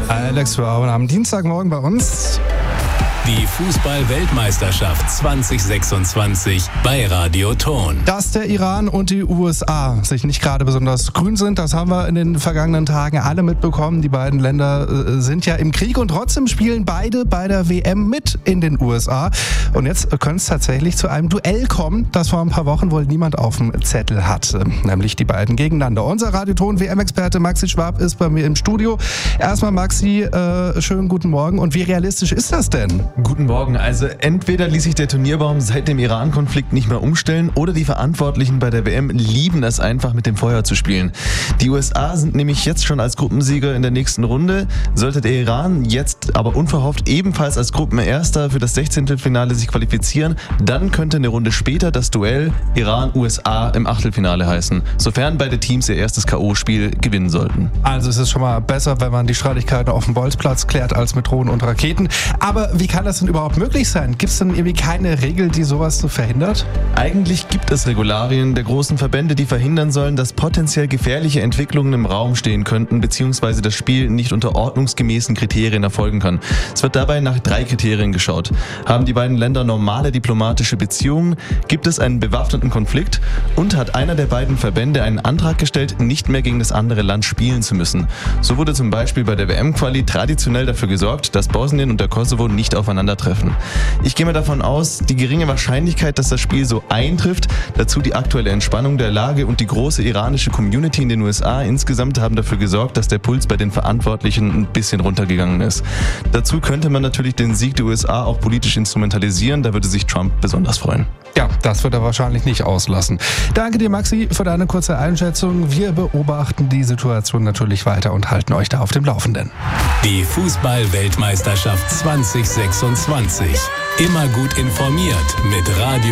Alex Brown am Dienstagmorgen bei uns. Die Fußball-Weltmeisterschaft 2026 bei Radio Ton. Dass der Iran und die USA sich nicht gerade besonders grün sind, das haben wir in den vergangenen Tagen alle mitbekommen. Die beiden Länder sind ja im Krieg und trotzdem spielen beide bei der WM mit in den USA. Und jetzt könnte es tatsächlich zu einem Duell kommen, das vor ein paar Wochen wohl niemand auf dem Zettel hatte. Nämlich die beiden gegeneinander. Unser Radio Ton WM-Experte Maxi Schwab ist bei mir im Studio. Erstmal Maxi, schönen guten Morgen. Und wie realistisch ist das denn? Guten Morgen. Also entweder ließ sich der Turnierbaum seit dem Iran-Konflikt nicht mehr umstellen oder die Verantwortlichen bei der WM lieben es einfach, mit dem Feuer zu spielen. Die USA sind nämlich jetzt schon als Gruppensieger in der nächsten Runde. Sollte der Iran jetzt aber unverhofft ebenfalls als Gruppenerster für das 16. Finale sich qualifizieren, dann könnte eine Runde später das Duell Iran-USA im Achtelfinale heißen, sofern beide Teams ihr erstes K.O.-Spiel gewinnen sollten. Also es ist schon mal besser, wenn man die Streitigkeiten auf dem Bolzplatz klärt, als mit Drohnen und Raketen. Aber wie kann das denn überhaupt möglich sein? Gibt es denn irgendwie keine Regel, die sowas so verhindert? Eigentlich gibt es Regularien der großen Verbände, die verhindern sollen, dass potenziell gefährliche Entwicklungen im Raum stehen könnten, beziehungsweise das Spiel nicht unter ordnungsgemäßen Kriterien erfolgen kann. Es wird dabei nach 3 Kriterien geschaut. Haben die beiden Länder normale diplomatische Beziehungen? Gibt es einen bewaffneten Konflikt? Und hat einer der beiden Verbände einen Antrag gestellt, nicht mehr gegen das andere Land spielen zu müssen? So wurde zum Beispiel bei der WM-Quali traditionell dafür gesorgt, dass Bosnien und der Kosovo nicht aufeinandertreffen. Ich gehe mal davon aus, die geringe Wahrscheinlichkeit, dass das Spiel so eintrifft, dazu die aktuelle Entspannung der Lage und die große iranische Community in den USA insgesamt haben dafür gesorgt, dass der Puls bei den Verantwortlichen ein bisschen runtergegangen ist. Dazu könnte man natürlich den Sieg der USA auch politisch instrumentalisieren, da würde sich Trump besonders freuen. Ja, das wird er wahrscheinlich nicht auslassen. Danke dir, Maxi, für deine kurze Einschätzung. Wir beobachten die Situation natürlich weiter und halten euch da auf dem Laufenden. Die Fußball-Weltmeisterschaft 2026. Immer gut informiert mit Radio